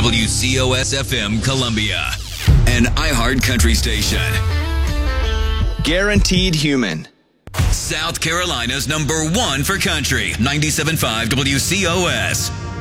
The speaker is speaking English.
WCOS FM Columbia, an iHeart country station. Guaranteed Human. South Carolina's #1 for country, 97.5 WCOS.